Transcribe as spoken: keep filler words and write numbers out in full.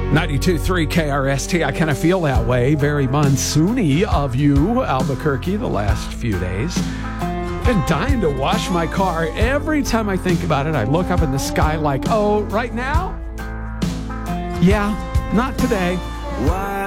ninety-two point three K R S T. I kind of feel that way. Very monsoony of you, Albuquerque, the last few days. Been dying to wash my car. Every time I think about it, I look up in the sky like, oh, right now? Yeah, not today. Why